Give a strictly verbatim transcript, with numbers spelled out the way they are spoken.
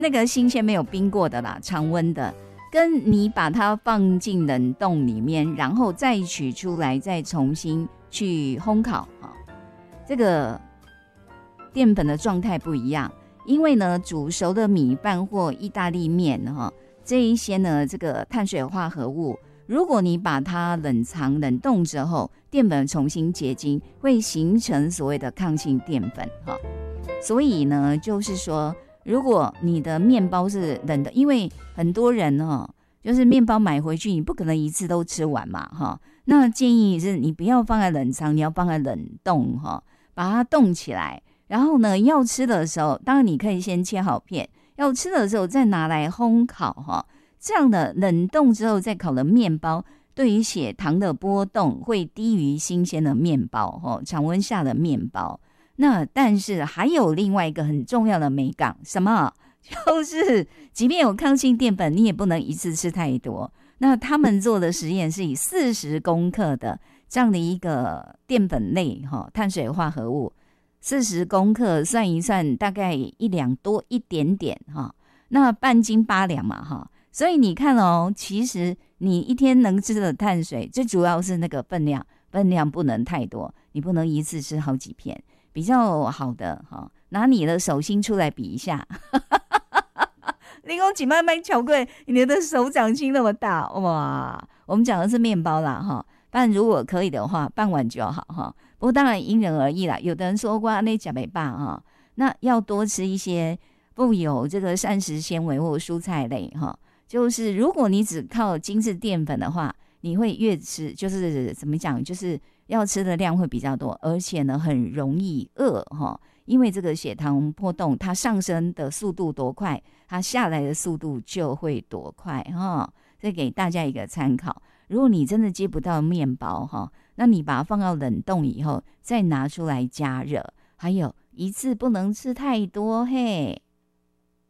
那个新鲜没有冰过的啦，常温的，跟你把它放进冷冻里面，然后再取出来，再重新去烘烤哈，这个淀粉的状态不一样。因为呢，煮熟的米饭或意大利面哈，这一些呢，这个碳水化合物，如果你把它冷藏冷冻之后，淀粉重新结晶，会形成所谓的抗性淀粉哈。所以呢，就是说，如果你的面包是冷的，因为很多人哈，就是面包买回去，你不可能一次都吃完嘛哈。那建议是你不要放在冷藏，你要放在冷冻哈，把它冻起来。然后呢，要吃的时候，当然你可以先切好片，要吃的时候再拿来烘烤哈。这样的冷冻之后再烤的面包，对于血糖的波动会低于新鲜的面包哈，常温下的面包。那但是还有另外一个很重要的美感，什么？就是即便有抗性淀粉，你也不能一次吃太多。那他们做的实验是以四十公克的这样的一个淀粉类哈碳水化合物，四十公克算一算，大概一两多一点点哈。那半斤八两嘛哈，所以你看哦，其实你一天能吃的碳水，最主要是那个分量，分量不能太多，你不能一次吃好几片。比较好的哈，拿你的手心出来比一下，你讲几慢慢巧贵，你的手掌心那么大哇！我们讲的是面包啦哈，但如果可以的话，半碗就好哈。不过当然因人而异啦，有的人说哇那吃不饱哈，那要多吃一些富有这个膳食纤维或蔬菜类哈。就是如果你只靠精致淀粉的话，你会越吃就是怎么讲，就是要吃的量会比较多，而且呢很容易饿哈，因为这个血糖波动，它上升的速度多快，它下来的速度就会多快哈。这给大家一个参考。如果你真的接不到面包哈，那你把它放到冷冻以后，再拿出来加热，还有一次不能吃太多嘿。